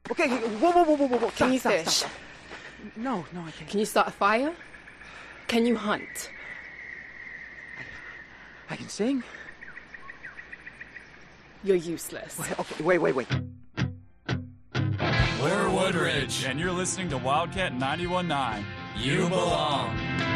Okay, whoa. Can you Stop. fish? No, I can't. Can you start a fire? Can you hunt? I can sing? You're useless. Okay, wait. We're Woodridge, and you're listening to Wildcat 91.9. You belong.